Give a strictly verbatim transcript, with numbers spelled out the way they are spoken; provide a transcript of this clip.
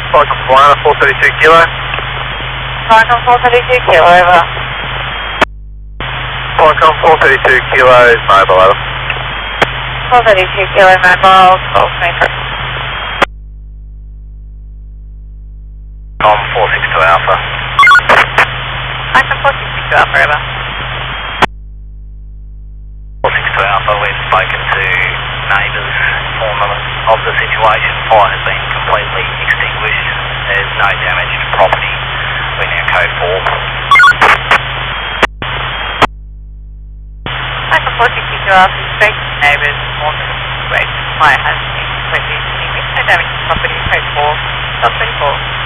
Falcon Polana, four thirty-two kilo. Falcon four thirty-two kilo, over. Falcon four thirty-two kilo is mobile, over. four thirty-two kilo mobile, twelve meter. Com four six two Alpha. Falcon four sixty-two Alpha, over. four six two Alpha, we've spoken to neighbours, informed them of the situation. Fire has been completely extinguished. There's no damage to property. We're now code four. Falcon four sixty-two Alpha, spoke to neighbours, informed them of the situation. Fire has been completely extinguished. No damage to property, code four, twelve twenty-four.